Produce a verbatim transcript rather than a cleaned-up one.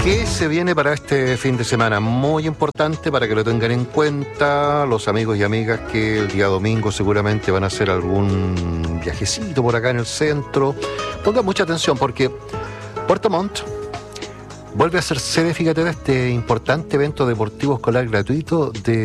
¿Qué se viene para este fin de semana? Muy importante para que lo tengan en cuenta los amigos y amigas que el día domingo seguramente van a hacer algún viajecito por acá en el centro. Pongan mucha atención porque Puerto Montt vuelve a ser sede, fíjate, de este importante evento deportivo escolar gratuito de